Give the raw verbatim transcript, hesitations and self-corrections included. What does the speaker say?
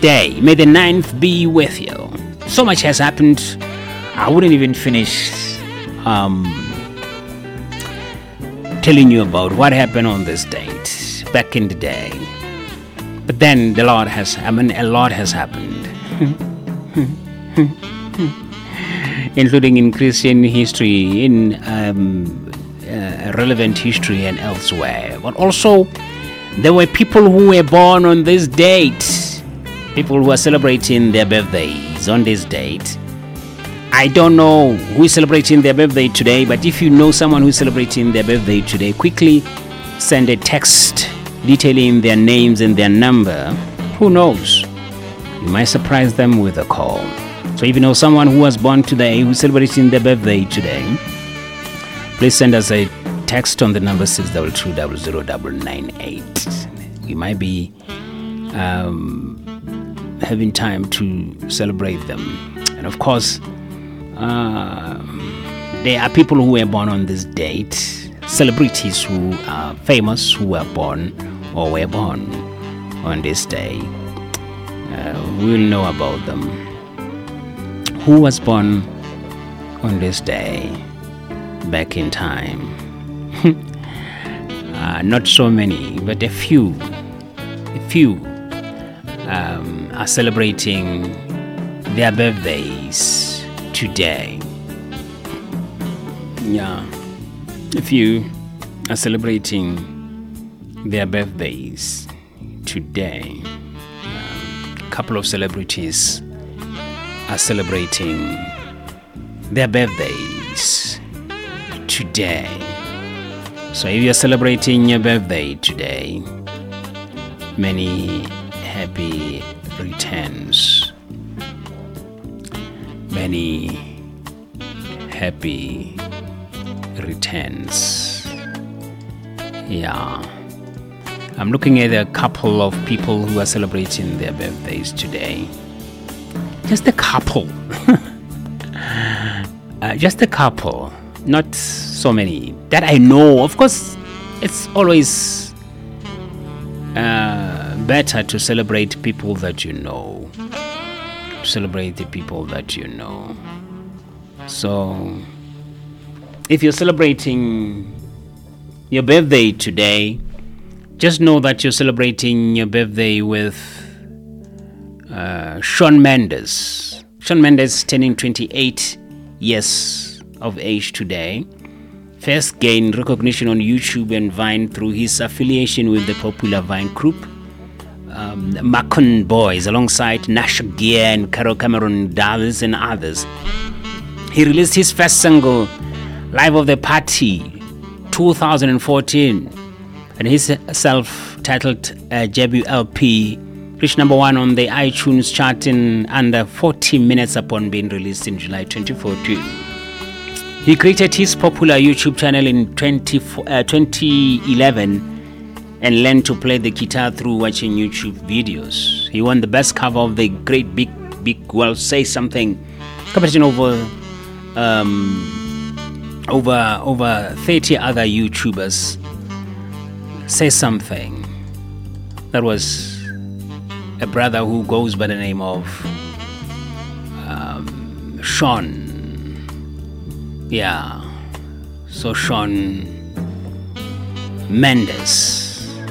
day. May the ninth be with you. So much has happened. I wouldn't even finish um, telling you about what happened on this date back in the day. But then the Lord has, I mean, a lot has happened. Including in Christian history, in um, uh, relevant history and elsewhere. But also, there were people who were born on this date. People who are celebrating their birthdays on this date. I don't know who is celebrating their birthday today, but if you know someone who is celebrating their birthday today, quickly send a text detailing their names and their number. Who knows? You might surprise them with a call. So if you know someone who was born today, who's celebrating their birthday today, please send us a text on the number six two two zero zero zero nine eight. We might be um, having time to celebrate them. And of course, uh, there are people who were born on this date, celebrities who are famous, who were born or were born on this day. Uh, we'll know about them. Who was born on this day back in time? uh, not so many, but a few, a few um, are celebrating their birthdays today. Yeah, a few are celebrating their birthdays today. A couple of celebrities are celebrating their birthdays today. So if you're celebrating your birthday today, many happy returns. Many happy returns. Yeah. I'm looking at a couple of people who are celebrating their birthdays today. Just a couple. uh, just a couple. Not so many that I know. Of course, it's always uh, better to celebrate people that you know. Celebrate the people that you know. So, if you're celebrating your birthday today, just know that you're celebrating your birthday with uh, Shawn Mendes. Shawn Mendes turning twenty-eight years of age today. First gained recognition on YouTube and Vine through his affiliation with the popular Vine group, um, Macon Boys, alongside Nash Gear and Carol Cameron Dallas and others. He released his first single, Live of the Party, two thousand fourteen, and his self-titled uh, debut L P reached number one on the iTunes chart in under forty minutes upon being released in July twenty fourteen. He created his popular YouTube channel in twenty eleven and learned to play the guitar through watching YouTube videos. He won the best cover of the Great Big Big World Say Something competition over um, over over thirty other YouTubers. Say Something. That was a brother who goes by the name of um, Shawn. Yeah. So Shawn Mendes.